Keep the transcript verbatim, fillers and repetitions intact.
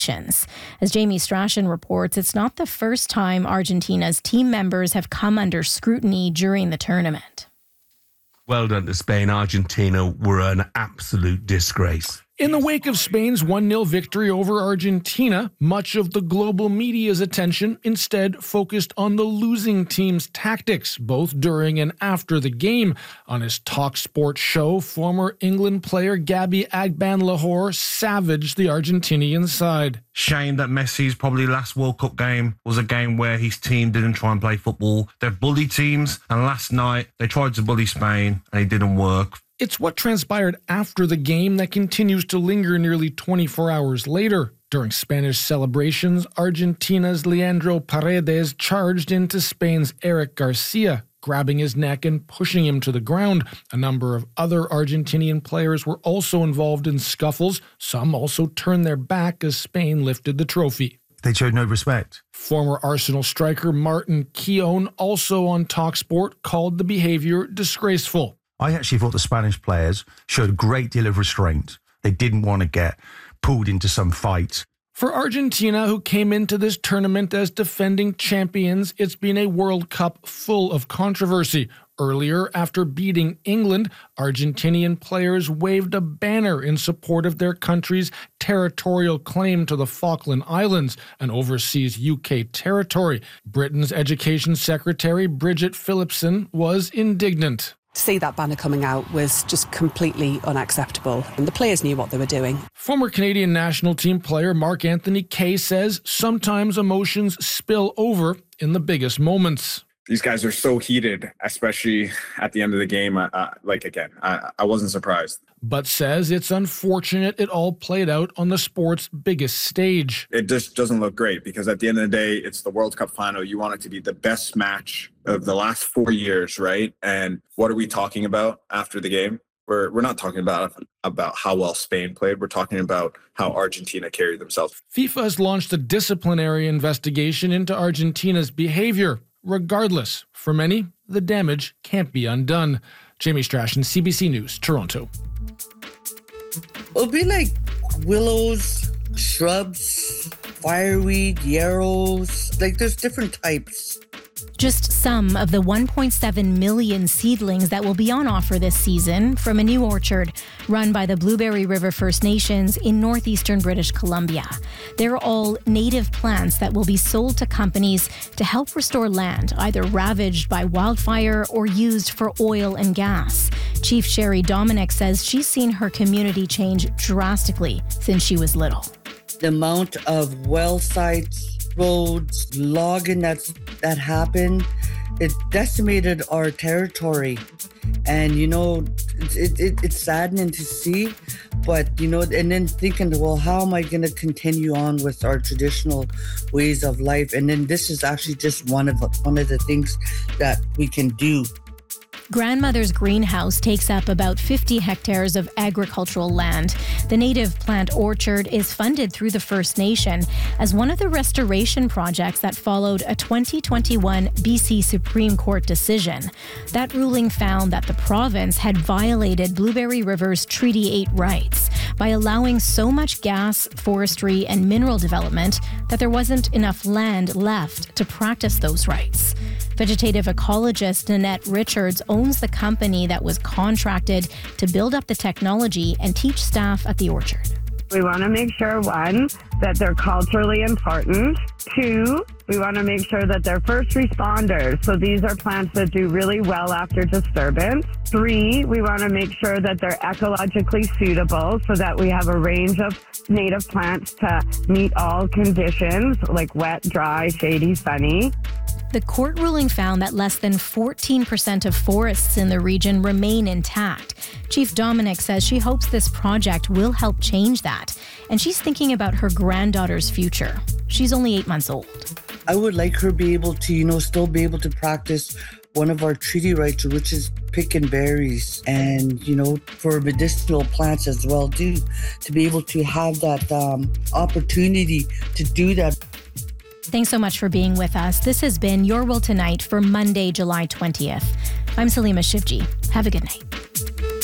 As Jamie Strachan reports, it's not the first time Argentina's team members have come under scrutiny during the tournament. Well done to Spain. Argentina were an absolute disgrace. In the wake of Spain's one nil victory over Argentina, much of the global media's attention instead focused on the losing team's tactics, both during and after the game. On his TalkSport show, former England player Gabby Agbonlahor savaged the Argentinian side. Shame that Messi's probably last World Cup game was a game where his team didn't try and play football. They're bully teams, and last night they tried to bully Spain and it didn't work. It's what transpired after the game that continues to linger nearly twenty-four hours later. During Spanish celebrations, Argentina's Leandro Paredes charged into Spain's Eric Garcia, grabbing his neck and pushing him to the ground. A number of other Argentinian players were also involved in scuffles. Some also turned their back as Spain lifted the trophy. They showed no respect. Former Arsenal striker Martin Keown, also on TalkSport, called the behavior disgraceful. I actually thought the Spanish players showed a great deal of restraint. They didn't want to get pulled into some fight. For Argentina, who came into this tournament as defending champions, it's been a World Cup full of controversy. Earlier, after beating England, Argentinian players waved a banner in support of their country's territorial claim to the Falkland Islands, an overseas U K territory. Britain's Education Secretary Bridget Phillipson was indignant. To see that banner coming out was just completely unacceptable, and the players knew what they were doing. Former Canadian national team player Mark Anthony Kaye says sometimes emotions spill over in the biggest moments. These guys are so heated, especially at the end of the game. Uh, uh, like, again, I, I wasn't surprised. But says it's unfortunate it all played out on the sport's biggest stage. It just doesn't look great because at the end of the day, it's the World Cup final. You want it to be the best match of the last four years, right? And what are we talking about after the game? We're, we're not talking about, about how well Spain played. We're talking about how Argentina carried themselves. FIFA has launched a disciplinary investigation into Argentina's behavior. Regardless, for many, the damage can't be undone. Jamie Strachan, C B C News, Toronto. It'll be like willows, shrubs, fireweed, yarrows. Like there's different types. Just some of the one point seven million seedlings that will be on offer this season from a new orchard run by the Blueberry River First Nations in northeastern British Columbia. They're all native plants that will be sold to companies to help restore land either ravaged by wildfire or used for oil and gas. Chief Sherry Dominic says she's seen her community change drastically since she was little. The amount of well sites, roads, logging that's that happened, it decimated our territory. And, you know, it, it, it's saddening to see, but, you know, and then thinking, well, how am I going to continue on with our traditional ways of life? And then this is actually just one of one of the things that we can do. Grandmother's Greenhouse takes up about fifty hectares of agricultural land. The native plant orchard is funded through the First Nation as one of the restoration projects that followed a twenty twenty-one B C Supreme Court decision. That ruling found that the province had violated Blueberry River's Treaty eight rights by allowing so much gas, forestry, and mineral development that there wasn't enough land left to practice those rights. Vegetative ecologist Nanette Richards owns the company that was contracted to build up the technology and teach staff at the orchard. We want to make sure, one, that they're culturally important. Two, we want to make sure that they're first responders. So these are plants that do really well after disturbance. Three, we want to make sure that they're ecologically suitable so that we have a range of native plants to meet all conditions, like wet, dry, shady, sunny. The court ruling found that less than fourteen percent of forests in the region remain intact. Chief Dominic says she hopes this project will help change that, and she's thinking about her granddaughter's future. She's only eight months old. I would like her to be able to, you know, still be able to practice one of our treaty rights, which is picking berries, and, you know, for medicinal plants as well, too, to be able to have that um, opportunity to do that. Thanks so much for being with us. This has been Your World Tonight for Monday, July twentieth. I'm Salima Shivji. Have a good night.